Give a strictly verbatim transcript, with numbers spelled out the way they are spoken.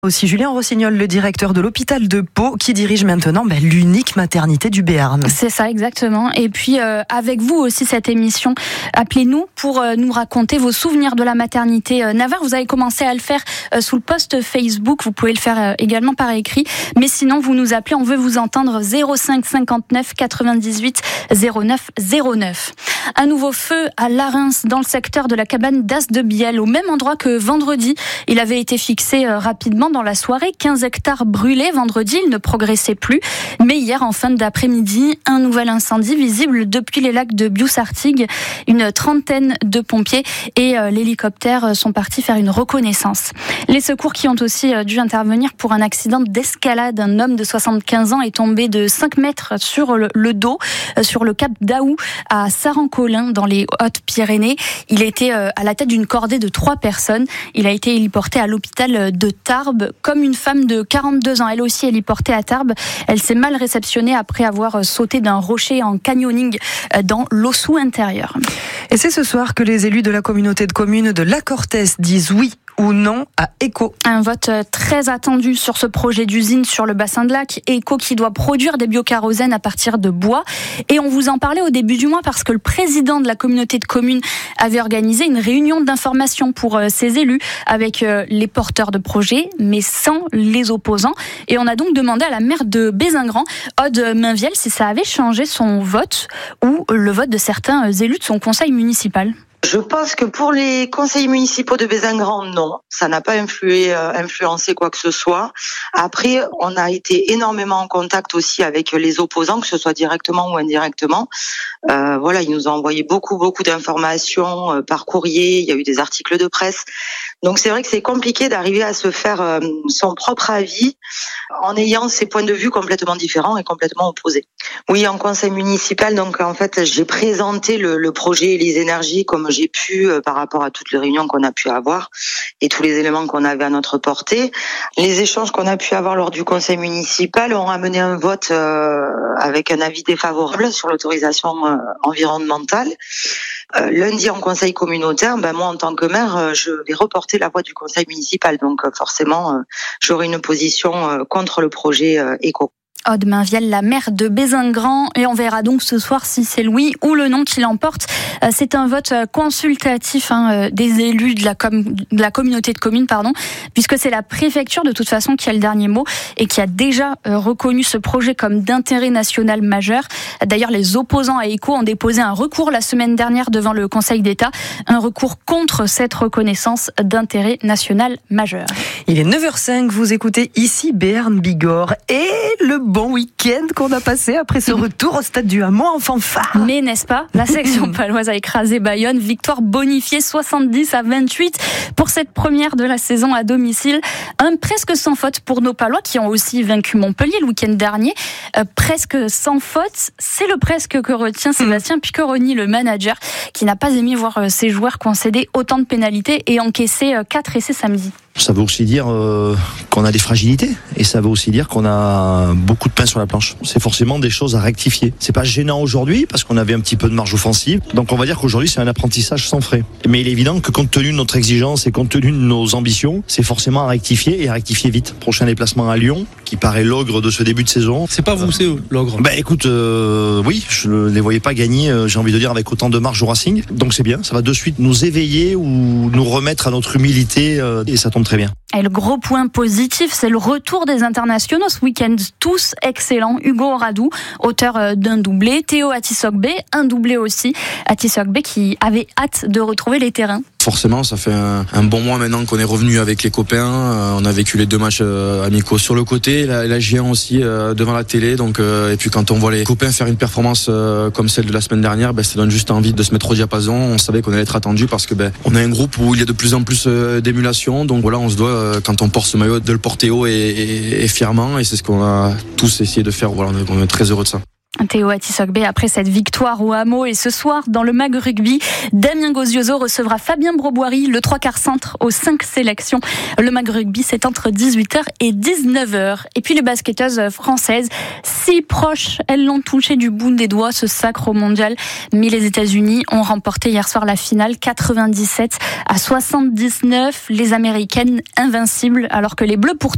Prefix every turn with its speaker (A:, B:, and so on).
A: Aussi Julien Rossignol, le directeur de l'hôpital de Pau, qui dirige maintenant bah, l'unique maternité du Béarn.
B: C'est ça, exactement. Et puis, euh, avec vous aussi, cette émission, appelez-nous pour euh, nous raconter vos souvenirs de la maternité euh, Navarre. Vous avez commencé à le faire euh, sous le post Facebook. Vous pouvez le faire euh, également par écrit. Mais sinon, vous nous appelez. On veut vous entendre zéro cinq cinquante-neuf quatre-vingt-dix-huit zéro neuf zéro neuf. Un nouveau feu à Larens, dans le secteur de la cabane d'As de Biel, au même endroit que vendredi. Il avait été fixé euh, rapidement dans la soirée. quinze hectares brûlés vendredi, il ne progressait plus. Mais hier, en fin d'après-midi, un nouvel incendie visible depuis les lacs de Bious-Artigues. Une trentaine de pompiers et euh, l'hélicoptère sont partis faire une reconnaissance. Les secours qui ont aussi euh, dû intervenir pour un accident d'escalade. Un homme de soixante-quinze ans est tombé de cinq mètres sur le, le dos, euh, sur le cap d'Aou, à Saran-Colin, dans les Hautes-Pyrénées. Il était euh, à la tête d'une cordée de trois personnes. Il a été héliporté à l'hôpital de Tarbes. Comme une femme de quarante-deux ans, elle aussi héliportée à Tarbes. Elle s'est mal réceptionnée après avoir sauté d'un rocher en canyoning dans l'Ossou intérieur.
A: Et c'est ce soir que les élus de la communauté de communes de La Cortèze disent oui ou non à Eco.
B: Un vote très attendu sur ce projet d'usine sur le bassin de Lac. Eco qui doit produire des biokérosènes à partir de bois. Et on vous en parlait au début du mois parce que le président de la communauté de communes avait organisé une réunion d'information pour ses élus avec les porteurs de projets, mais sans les opposants. Et on a donc demandé à la maire de Bézingrand, Aude Mainviel, si ça avait changé son vote ou le vote de certains élus de son conseil municipal.
C: Je pense que pour les conseils municipaux de Bézingrand, non, ça n'a pas influé, euh, influencé quoi que ce soit. Après, on a été énormément en contact aussi avec les opposants, que ce soit directement ou indirectement. Euh, voilà, ils nous ont envoyé beaucoup, beaucoup d'informations euh, par courrier. Il y a eu des articles de presse. Donc c'est vrai que c'est compliqué d'arriver à se faire euh, son propre avis en ayant ses points de vue complètement différents et complètement opposés. Oui, en conseil municipal, donc en fait, j'ai présenté le, le projet Les Énergies comme j'ai pu euh, par rapport à toutes les réunions qu'on a pu avoir et tous les éléments qu'on avait à notre portée. Les échanges qu'on a pu avoir lors du conseil municipal ont amené un vote euh, avec un avis défavorable sur l'autorisation euh, environnementale. Euh, lundi en conseil communautaire, ben moi en tant que maire, euh, je vais reporter la voix du conseil municipal. Donc euh, forcément, euh, j'aurai une position euh, contre le projet euh, Eco.
B: Aude Mainviel, la maire de Bézingrand, et on verra donc ce soir si c'est le oui ou le non qui l'emporte. C'est un vote consultatif hein, des élus de la, com- de la communauté de communes, pardon, puisque c'est la préfecture de toute façon qui a le dernier mot et qui a déjà reconnu ce projet comme d'intérêt national majeur. D'ailleurs, les opposants à Eco ont déposé un recours la semaine dernière devant le Conseil d'État, un recours contre cette reconnaissance d'intérêt national majeur.
A: Il est neuf heures cinq, vous écoutez ici Béarn Bigorre et le bon week-end qu'on a passé après ce retour au stade du Hameau en fanfare.
B: Mais n'est-ce pas, la section paloise a écrasé Bayonne, victoire bonifiée soixante-dix à vingt-huit pour cette première de la saison à domicile. Un presque sans faute pour nos Palois qui ont aussi vaincu Montpellier le week-end dernier. Euh, presque sans faute, c'est le presque que retient Sébastien Piccheroni, le manager, qui n'a pas aimé voir ses joueurs concéder autant de pénalités et encaisser quatre essais samedi.
D: Ça veut aussi dire euh, qu'on a des fragilités et ça veut aussi dire qu'on a beaucoup de pain sur la planche. C'est forcément des choses à rectifier. C'est pas gênant aujourd'hui parce qu'on avait un petit peu de marge offensive. Donc on va dire qu'aujourd'hui c'est un apprentissage sans frais. Mais il est évident que compte tenu de notre exigence et compte tenu de nos ambitions, c'est forcément à rectifier et à rectifier vite. Prochain déplacement à Lyon, qui paraît l'ogre de ce début de saison.
E: C'est pas vous, euh, c'est eux, l'ogre.
D: Bah écoute, euh, oui, je ne les voyais pas gagner, euh, j'ai envie de dire, avec autant de marge au Racing. Donc c'est bien, ça va de suite nous éveiller ou nous remettre à notre humilité euh, et ça tombe très bien.
B: Et le gros point positif, c'est le retour des internationaux ce week-end. Tous excellents. Hugo Radou, auteur d'un doublé. Théo Atisogbe, un doublé aussi. Atisogbe qui avait hâte de retrouver les terrains.
E: Forcément, ça fait un, un bon mois maintenant qu'on est revenu avec les copains. Euh, on a vécu les deux matchs euh, amicaux sur le côté, la, la G un aussi euh, devant la télé. Donc, euh, et puis quand on voit les copains faire une performance euh, comme celle de la semaine dernière, ben, ça donne juste envie de se mettre au diapason. On savait qu'on allait être attendu parce que ben, on a un groupe où il y a de plus en plus euh, d'émulation. Donc voilà, on se doit euh, quand on porte ce maillot de le porter haut et, et, et fièrement. Et c'est ce qu'on a tous essayé de faire. Voilà, on est, on est très heureux de ça.
B: Théo Atisogbe, après cette victoire au Hameau, et ce soir dans le Mag Rugby, Damien Gozioso recevra Fabien Broboiry, le trois quarts centre aux cinq sélections. Le Mag Rugby, c'est entre dix-huit heures et dix-neuf heures. Et puis les basketteuses françaises, si proches, elles l'ont touché du bout des doigts, ce sacre au mondial. Mais les États-Unis ont remporté hier soir la finale quatre-vingt-dix-sept à soixante-dix-neuf. Les Américaines invincibles, alors que les Bleus pourtant